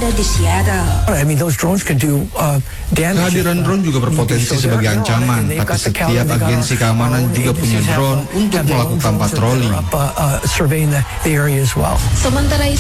ada di Seattle. Kehadiran drone juga berpotensi sebagai ancaman, tapi setiap agensi keamanan juga punya drone untuk melakukan patroli. Sementara